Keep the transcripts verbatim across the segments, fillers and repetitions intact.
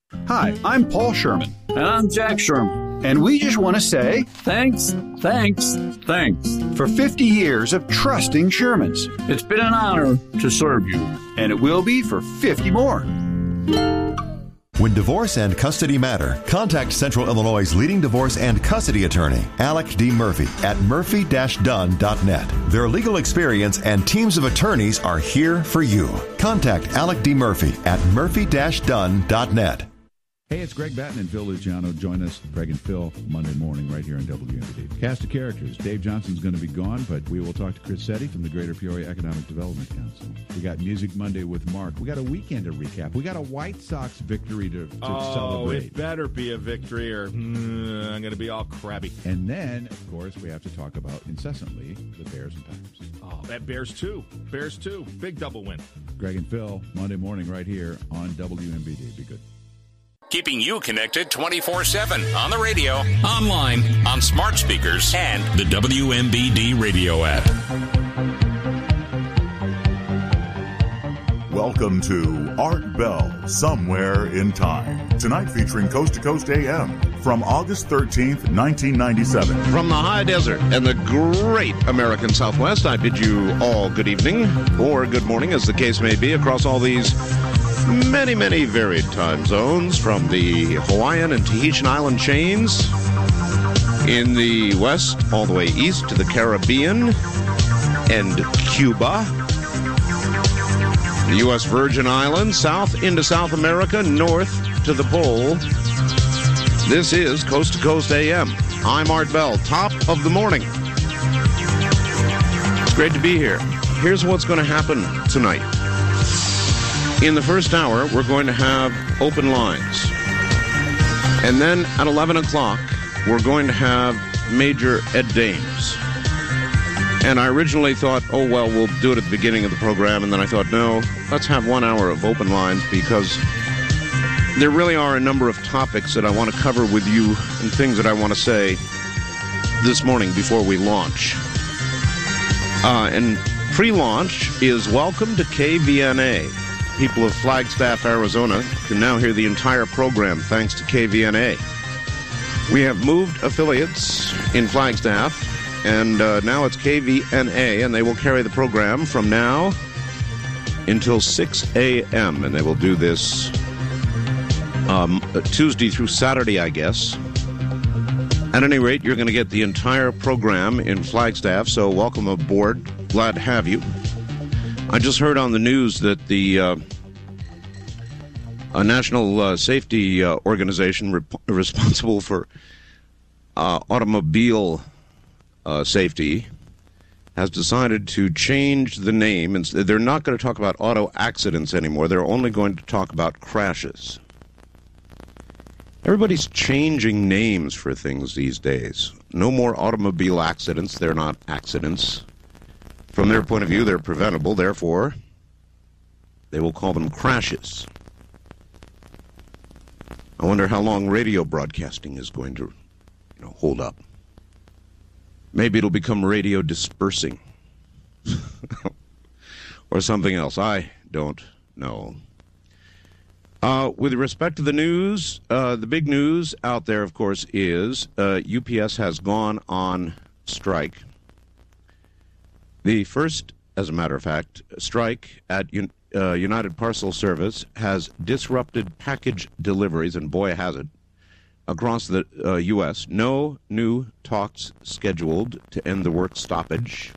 Hi, I'm Paul Sherman. And I'm Jack Sherman. And we just want to say thanks, thanks, thanks for fifty years of trusting Shermans. It's been an honor to serve you. And it will be for fifty more. When divorce and custody matter, contact Central Illinois' leading divorce and custody attorney, Alec D. Murphy, at murphy dash dunn dot net. Their legal experience and teams of attorneys are here for you. Contact Alec D. Murphy at murphy dash dunn dot net. Hey, it's Greg Batten and Phil Luciano. Join us, Greg and Phil, Monday morning right here on W M B D. Cast of characters. Dave Johnson's going to be gone, but we will talk to Chris Setti from the Greater Peoria Economic Development Council. We got Music Monday with Mark. We got a weekend to recap. We got a White Sox victory to, to oh, celebrate. It better be a victory or mm, I'm going to be all crabby. And then, of course, we have to talk about incessantly the Bears and Packers. Oh, that Bears two. Bears two. Big double win. Greg and Phil, Monday morning right here on W M B D. Be good. Keeping you connected twenty-four seven on the radio, online, on smart speakers, and the W M B D radio app. Welcome to Art Bell, Somewhere in Time. Tonight featuring Coast to Coast A M from August thirteenth, nineteen ninety-seven. From the high desert and the great American Southwest, I bid you all good evening, or good morning, as the case may be, across all these many, many varied time zones, from the Hawaiian and Tahitian island chains in the west all the way east to the Caribbean and Cuba, the U S Virgin Islands, south into South America, north to the pole. This is Coast to Coast A M. I'm Art Bell, top of the morning. It's great to be here. Here's what's going to happen tonight. In the first hour, we're going to have open lines. And then at eleven o'clock, we're going to have Major Ed Dames. And I originally thought, oh, well, we'll do it at the beginning of the program. And then I thought, no, let's have one hour of open lines, because there really are a number of topics that I want to cover with you and things that I want to say this morning before we launch. Uh, and pre-launch is welcome to K V N A. People of Flagstaff, Arizona can now hear the entire program thanks to K V N A. We have moved affiliates in Flagstaff, and uh, now it's K V N A, and they will carry the program from now until six a.m., and they will do this um, Tuesday through Saturday, I guess. At any rate, you're going to get the entire program in Flagstaff, so welcome aboard. Glad to have you. I just heard on the news that the uh, a national uh, safety uh, organization rep- responsible for uh, automobile uh, safety has decided to change the name. And they're not going to talk about auto accidents anymore. They're only going to talk about crashes. Everybody's changing names for things these days. No more automobile accidents. They're not accidents. From their point of view, they're preventable. Therefore, they will call them crashes. I wonder how long radio broadcasting is going to, you know, hold up. Maybe it'll become radio dispersing. Or something else. I don't know. Uh, with respect to the news, uh, the big news out there, of course, is uh, U P S has gone on strike. The first, as a matter of fact, strike at uh, United Parcel Service has disrupted package deliveries, and boy has it, across the uh, U S No new talks scheduled to end the work stoppage.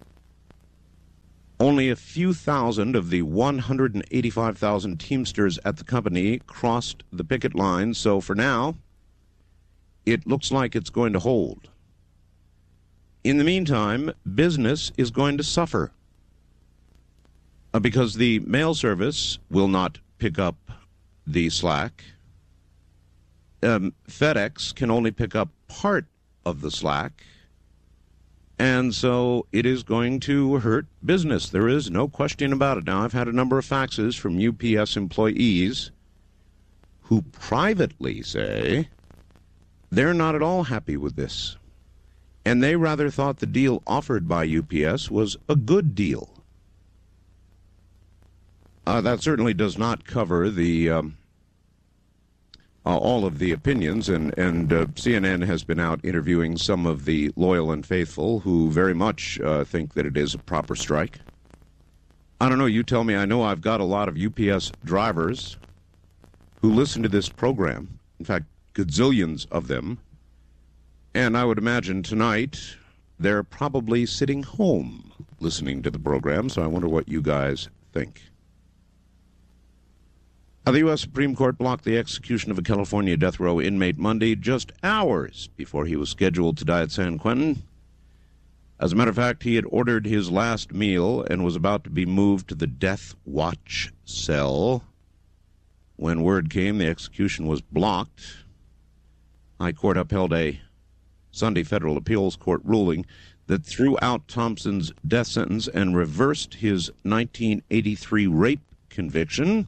Only a few thousand of the one hundred eighty-five thousand Teamsters at the company crossed the picket line, so for now, it looks like it's going to hold. In the meantime, business is going to suffer uh, because the mail service will not pick up the slack. Um, FedEx can only pick up part of the slack, and so it is going to hurt business. There is no question about it. Now, I've had a number of faxes from U P S employees who privately say they're not at all happy with this. And they rather thought the deal offered by U P S was a good deal. Uh, that certainly does not cover the um, uh, all of the opinions, and, and uh, C N N has been out interviewing some of the loyal and faithful who very much uh, think that it is a proper strike. I don't know, you tell me. I know I've got a lot of U P S drivers who listen to this program. In fact, gazillions of them. And I would imagine tonight they're probably sitting home listening to the program, so I wonder what you guys think. Now, the U S Supreme Court blocked the execution of a California death row inmate Monday, just hours before he was scheduled to die at San Quentin. As a matter of fact, he had ordered his last meal and was about to be moved to the death watch cell. When word came the execution was blocked, High Court upheld a Sunday federal appeals court ruling that threw out Thompson's death sentence and reversed his nineteen eighty-three rape conviction.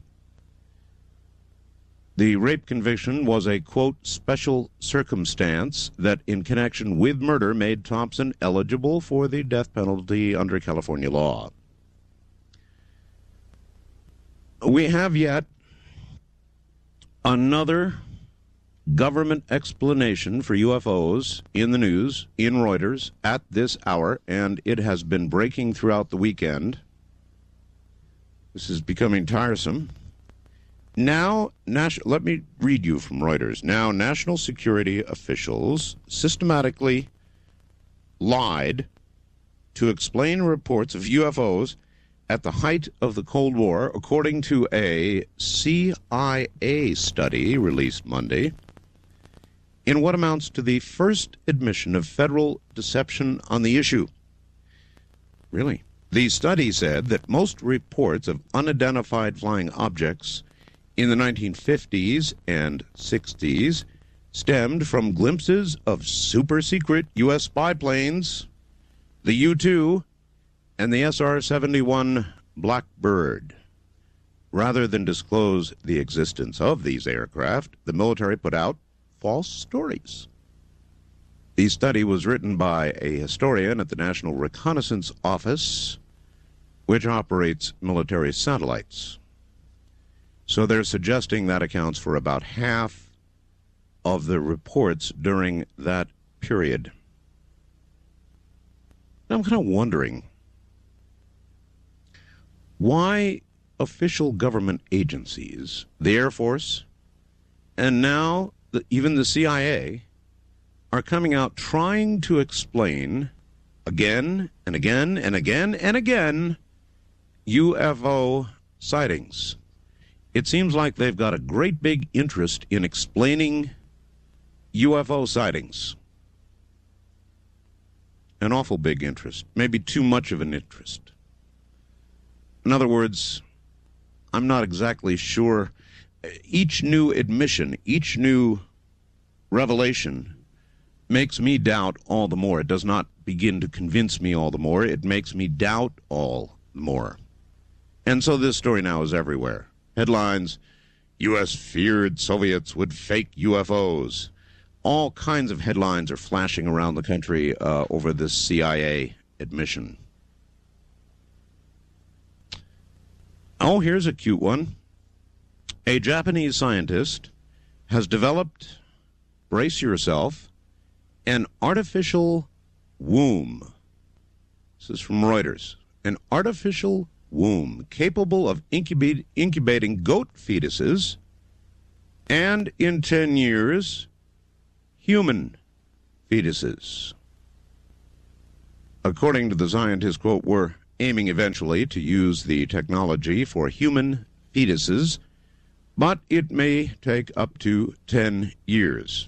The rape conviction was a, quote, special circumstance that in connection with murder made Thompson eligible for the death penalty under California law. We have yet another government explanation for U F Os in the news, in Reuters, at this hour, and it has been breaking throughout the weekend. This is becoming tiresome. Now, nas- let me read you from Reuters. Now, national security officials systematically lied to explain reports of U F Os at the height of the Cold War, according to a C I A study released Monday, in what amounts to the first admission of federal deception on the issue. Really? The study said that most reports of unidentified flying objects in the nineteen fifties and sixties stemmed from glimpses of super-secret U S spy planes, the U two, and the S R seventy-one Blackbird. Rather than disclose the existence of these aircraft, the military put out false stories. The study was written by a historian at the National Reconnaissance Office, which operates military satellites. So they're suggesting that accounts for about half of the reports during that period. I'm kind of wondering why official government agencies, the Air Force, and now the, even the C I A, are coming out trying to explain again and again and again and again U F O sightings. It seems like they've got a great big interest in explaining U F O sightings. An awful big interest, maybe too much of an interest. In other words, I'm not exactly sure. Each new admission, each new revelation makes me doubt all the more. It does not begin to convince me all the more. It makes me doubt all the more. And so this story now is everywhere. Headlines, U S feared Soviets would fake U F Os. All kinds of headlines are flashing around the country uh, over this C I A admission. Oh, here's a cute one. A Japanese scientist has developed, brace yourself, an artificial womb. This is from Reuters. An artificial womb capable of incubate, incubating goat fetuses and, in ten years, human fetuses. According to the scientist, quote, we're aiming eventually to use the technology for human fetuses, but it may take up to ten years.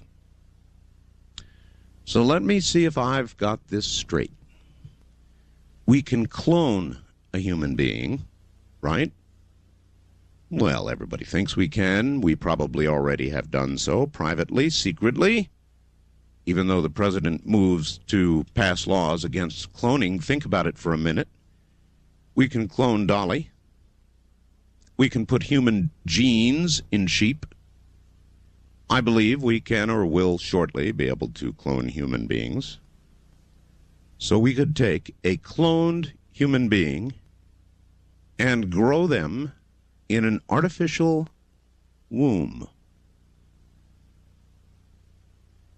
So let me see if I've got this straight. We can clone a human being, right? Well, everybody thinks we can. We probably already have done so privately, secretly. Even though the president moves to pass laws against cloning, think about it for a minute. We can clone Dolly. We can put human genes in sheep. I believe we can or will shortly be able to clone human beings. So we could take a cloned human being and grow them in an artificial womb.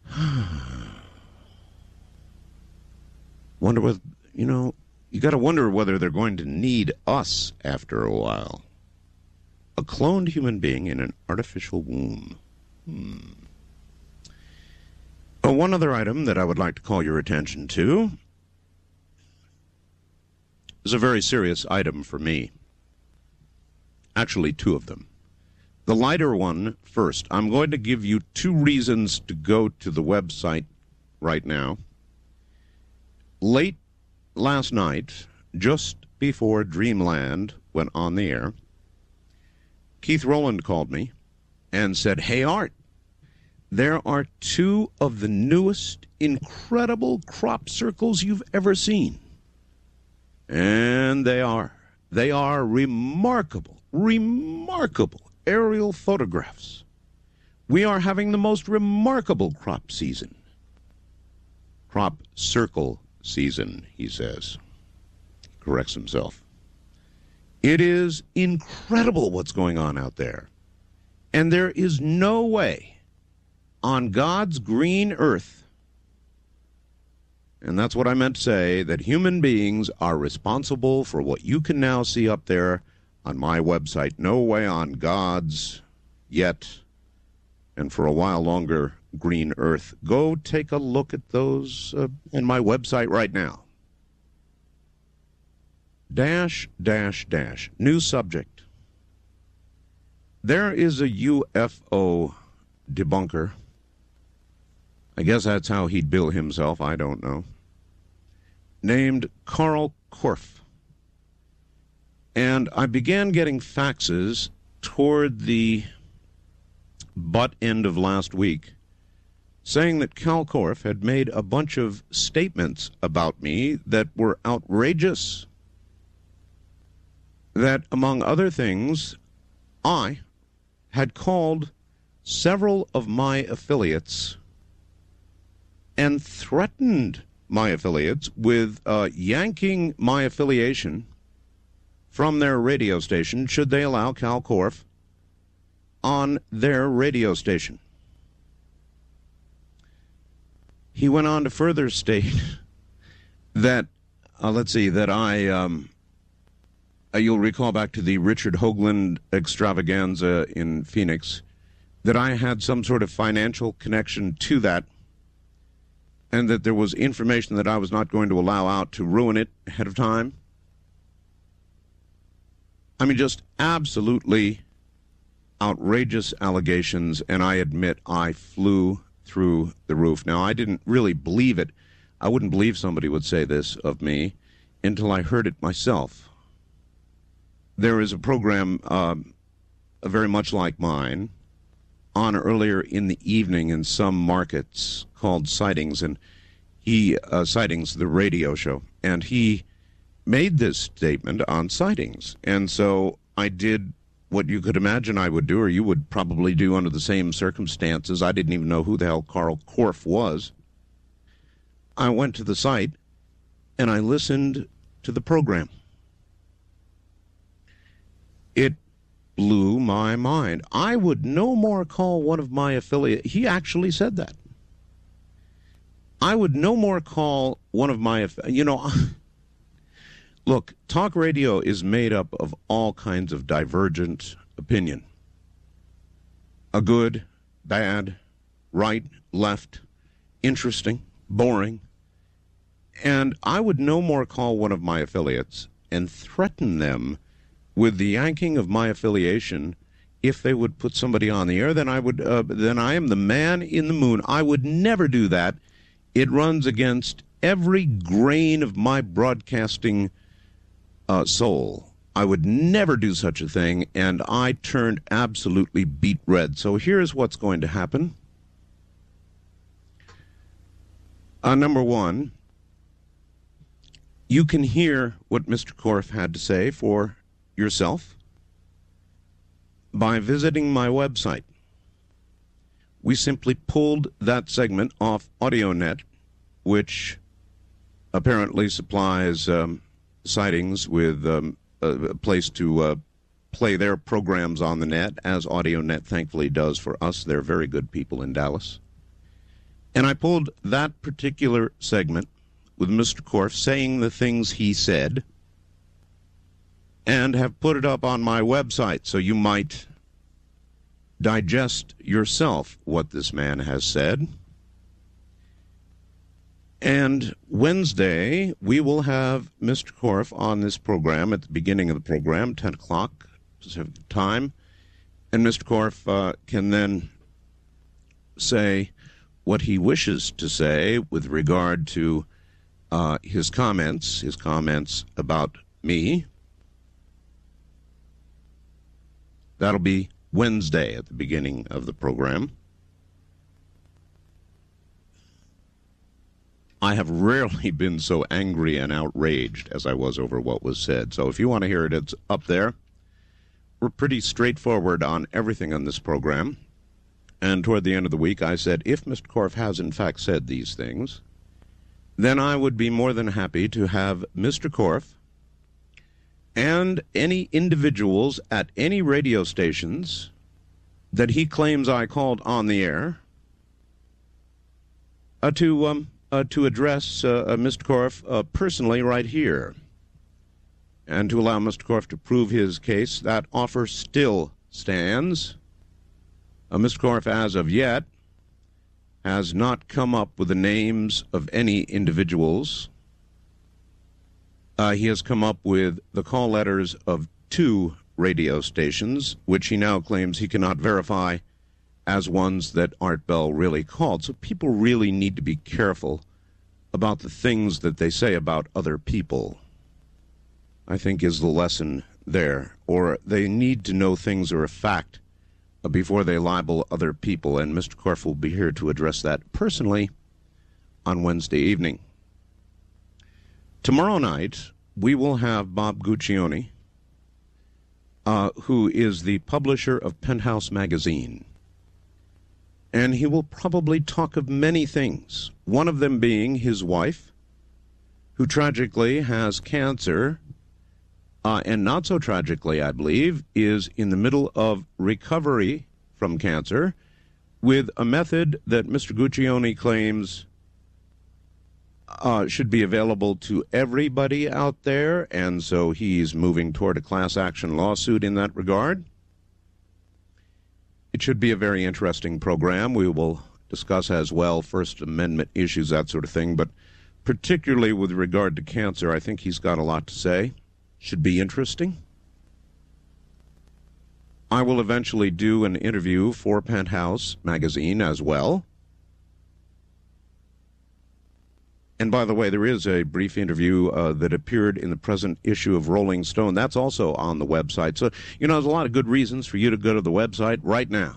Wonder whether, you know, you got to wonder whether they're going to need us after a while. A cloned human being in an artificial womb. Hmm. Oh, one other item that I would like to call your attention to is a very serious item for me. Actually, two of them. The lighter one first. I'm going to give you two reasons to go to the website right now. Late last night, just before Dreamland went on the air, Keith Rowland called me and said, "Hey, Art, there are two of the newest incredible crop circles you've ever seen." And they are. They are remarkable, remarkable aerial photographs. We are having the most remarkable crop season. Crop circle season, he says. Corrects himself. It is incredible what's going on out there. And there is no way on God's green earth, and that's what I meant to say, that human beings are responsible for what you can now see up there on my website. No way on God's yet, and for a while longer, green earth. Go take a look at those uh, on my website right now. Dash, dash, dash. New subject. There is a U F O debunker. I guess that's how he'd bill himself, I don't know. Named Carl Korff. And I began getting faxes toward the butt end of last week saying that Cal Korff had made a bunch of statements about me that were outrageous. That, among other things, I had called several of my affiliates and threatened my affiliates with uh, yanking my affiliation from their radio station should they allow Cal Korff on their radio station. He went on to further state that, uh, let's see, that I, um, uh, you'll recall back to the Richard Hoagland extravaganza in Phoenix, that I had some sort of financial connection to that, and that there was information that I was not going to allow out to ruin it ahead of time. I mean, just absolutely outrageous allegations, and I admit I flew through the roof. Now, I didn't really believe it. I wouldn't believe somebody would say this of me until I heard it myself. There is a program um, very much like mine on earlier in the evening in some markets called Sightings, and he, uh, Sightings, the radio show, and he made this statement on Sightings. And so I did what you could imagine I would do, or you would probably do under the same circumstances. I didn't even know who the hell Carl Korff was. I went to the site, and I listened to the program. It blew my mind. I would no more call one of my affiliates. He actually said that. I would no more call one of my, you know, look, talk radio is made up of all kinds of divergent opinion. A good, bad, right, left, interesting, boring. And I would no more call one of my affiliates and threaten them with the yanking of my affiliation if they would put somebody on the air. Then I would, uh, then I am the man in the moon. I would never do that. It runs against every grain of my broadcasting uh, soul. I would never do such a thing, and I turned absolutely beet red. So here's what's going to happen. Uh, number one, you can hear what Mister Korff had to say for yourself by visiting my website. We simply pulled that segment off AudioNet, which apparently supplies um, Sightings with um, a place to uh, play their programs on the net, as AudioNet thankfully does for us. They're very good people in Dallas. And I pulled that particular segment with Mister Korf saying the things he said and have put it up on my website so you might digest yourself what this man has said. And Wednesday, we will have Mister Korf on this program at the beginning of the program, ten o'clock Pacific time. And Mister Korf uh, can then say what he wishes to say with regard to uh, his comments, his comments about me. That'll be Wednesday at the beginning of the program. I have rarely been so angry and outraged as I was over what was said. So if you want to hear it, it's up there. We're pretty straightforward on everything on this program. And toward the end of the week, I said, if Mister Korf has in fact said these things, then I would be more than happy to have Mister Korf and any individuals at any radio stations that he claims I called on the air uh, to um, uh, to address uh, uh, Mister Korf uh, personally right here, and to allow Mister Korf to prove his case. That offer still stands. Uh, Mister Korf, as of yet, has not come up with the names of any individuals. Uh, he has come up with the call letters of two radio stations, which he now claims he cannot verify as ones that Art Bell really called. So people really need to be careful about the things that they say about other people, I think, is the lesson there. Or they need to know things are a fact before they libel other people, and Mister Korf will be here to address that personally on Wednesday evening. Tomorrow night, we will have Bob Guccione, uh, who is the publisher of Penthouse Magazine. And he will probably talk of many things, one of them being his wife, who tragically has cancer, uh, and not so tragically, I believe, is in the middle of recovery from cancer with a method that Mister Guccione claims Uh, should be available to everybody out there, and so he's moving toward a class action lawsuit in that regard. It should be a very interesting program. We will discuss as well First Amendment issues, that sort of thing, but particularly with regard to cancer, I think he's got a lot to say. Should be interesting. I will eventually do an interview for Penthouse Magazine as well. And by the way, there is a brief interview uh, that appeared in the present issue of Rolling Stone. That's also on the website. So, you know, there's a lot of good reasons for you to go to the website right now.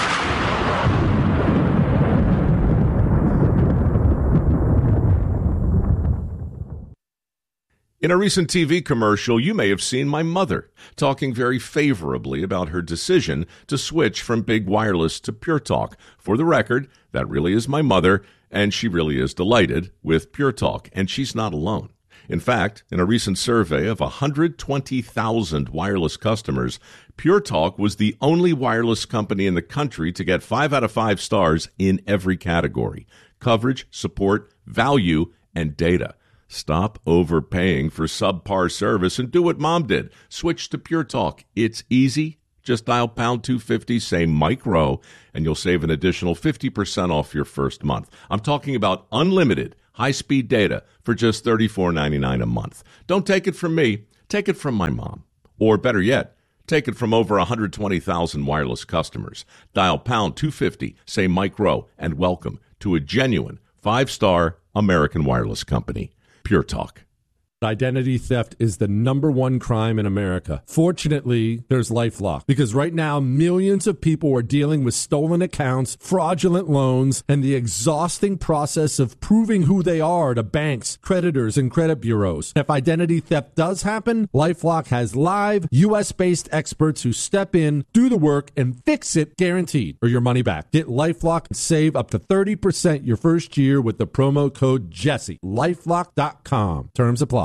In a recent T V commercial, you may have seen my mother talking very favorably about her decision to switch from Big Wireless to Pure Talk. For the record, that really is my mother, and she really is delighted with Pure Talk, and she's not alone. In fact, in a recent survey of one hundred twenty thousand wireless customers, Pure Talk was the only wireless company in the country to get five out of five stars in every category: coverage, support, value, and data. Stop overpaying for subpar service and do what Mom did. Switch to Pure Talk. It's easy. Just dial pound two fifty, say Mike Rowe, and you'll save an additional fifty percent off your first month. I'm talking about unlimited high-speed data for just thirty-four ninety-nine a month. Don't take it from me. Take it from my mom. Or better yet, take it from over one hundred twenty thousand wireless customers. Dial pound two fifty, say Mike Rowe, and welcome to a genuine five-star American wireless company. Pure Talk. Identity theft is the number one crime in America. Fortunately, there's LifeLock, because right now millions of people are dealing with stolen accounts, fraudulent loans, and the exhausting process of proving who they are to banks, creditors, and credit bureaus. If identity theft does happen, LifeLock has live U S-based experts who step in, do the work, and fix it guaranteed, or your money back. Get LifeLock and save up to thirty percent your first year with the promo code Jesse. LifeLock dot com. Terms apply.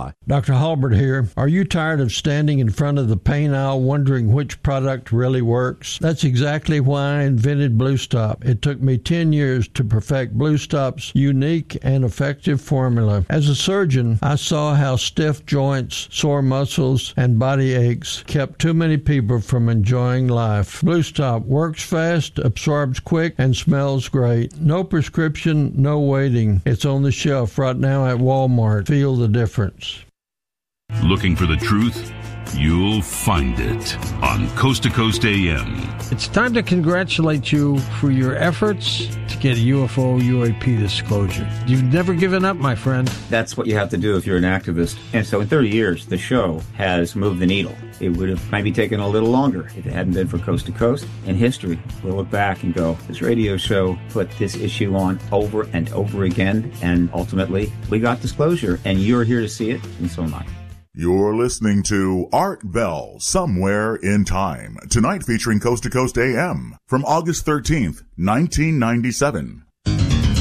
apply. Doctor Halbert here. Are you tired of standing in front of the paint aisle wondering which product really works? That's exactly why I invented Blue Stop. It took me ten years to perfect Blue Stop's unique and effective formula. As a surgeon, I saw how stiff joints, sore muscles, and body aches kept too many people from enjoying life. Blue Stop works fast, absorbs quick, and smells great. No prescription, no waiting. It's on the shelf right now at Walmart. Feel the difference. Looking for the truth? You'll find it on Coast to Coast A M. It's time to congratulate you for your efforts to get a U F O U A P disclosure. You've never given up, my friend. That's what you have to do if you're an activist. And so in thirty years, the show has moved the needle. It would have maybe taken a little longer if it hadn't been for Coast to Coast. In history, we'll look back and go, this radio show put this issue on over and over again, and ultimately, we got disclosure, and you're here to see it, and so am I. You're listening to Art Bell, Somewhere in Time, tonight featuring Coast to Coast A M from August thirteenth, nineteen ninety-seven.